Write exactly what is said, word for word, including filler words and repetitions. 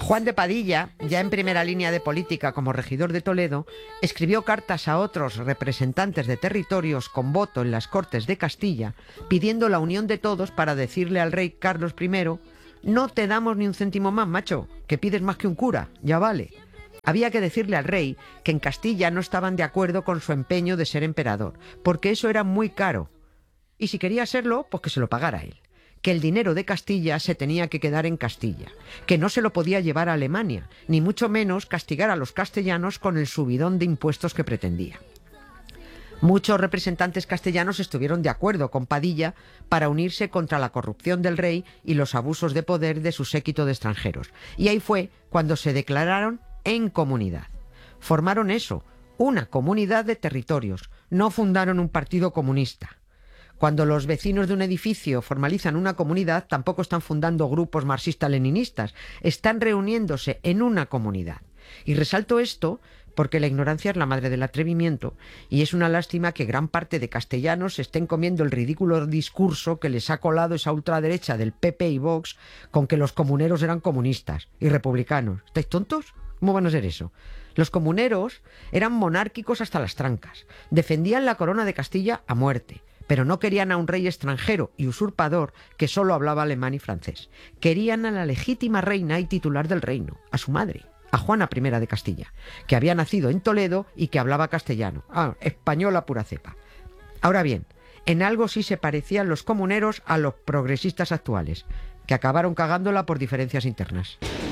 Juan de Padilla, ya en primera línea de política como regidor de Toledo, escribió cartas a otros representantes de territorios con voto en las Cortes de Castilla, pidiendo la unión de todos para decirle al rey Carlos primero: no te damos ni un céntimo más, macho, que pides más que un cura, ya vale. Había que decirle al rey que en Castilla no estaban de acuerdo con su empeño de ser emperador, porque eso era muy caro. Y si quería serlo, pues que se lo pagara él. Que el dinero de Castilla se tenía que quedar en Castilla, que no se lo podía llevar a Alemania, ni mucho menos castigar a los castellanos con el subidón de impuestos que pretendía. Muchos representantes castellanos estuvieron de acuerdo con Padilla para unirse contra la corrupción del rey y los abusos de poder de su séquito de extranjeros. Y ahí fue cuando se declararon en comunidad. Formaron eso, una comunidad de territorios, no fundaron un partido comunista. Cuando los vecinos de un edificio formalizan una comunidad, tampoco están fundando grupos marxista-leninistas, están reuniéndose en una comunidad. Y resalto esto porque la ignorancia es la madre del atrevimiento, y es una lástima que gran parte de castellanos estén comiendo el ridículo discurso que les ha colado esa ultraderecha del P P y Vox con que los comuneros eran comunistas y republicanos. ¿Estáis tontos? ¿Cómo van a ser eso? Los comuneros eran monárquicos hasta las trancas, defendían la corona de Castilla a muerte, pero no querían a un rey extranjero y usurpador que solo hablaba alemán y francés. Querían a la legítima reina y titular del reino, a su madre, a Juana primera de Castilla, que había nacido en Toledo y que hablaba castellano. Ah, española pura cepa. Ahora bien, en algo sí se parecían los comuneros a los progresistas actuales, que acabaron cagándola por diferencias internas.